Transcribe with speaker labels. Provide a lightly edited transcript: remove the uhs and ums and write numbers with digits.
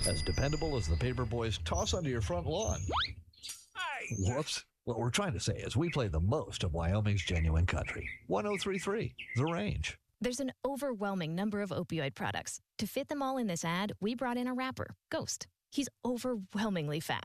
Speaker 1: as dependable as the paper boys toss onto your front lawn. Whoops. What we're trying to say is we play the most of Wyoming's genuine country. 103.3, The Range.
Speaker 2: There's an overwhelming number of opioid products. To fit them all in this ad, we brought in a rapper, Ghost. He's overwhelmingly fast.